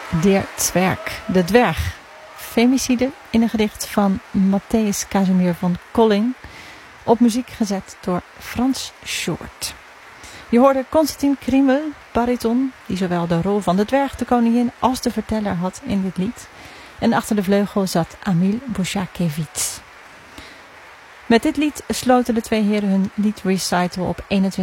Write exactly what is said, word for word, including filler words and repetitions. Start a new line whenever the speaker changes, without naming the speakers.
Der Zwerg, de dwerg. Femicide in een gedicht van Matthäus Casimir van Colling. Op muziek gezet door Frans Short. Je hoorde Konstantin Kriemel, bariton, die zowel de rol van de dwerg, de koningin als de verteller had in dit lied. En achter de vleugel zat Amil Bushakevits. Met dit lied sloten de twee heren hun liedrecital op eenentwintig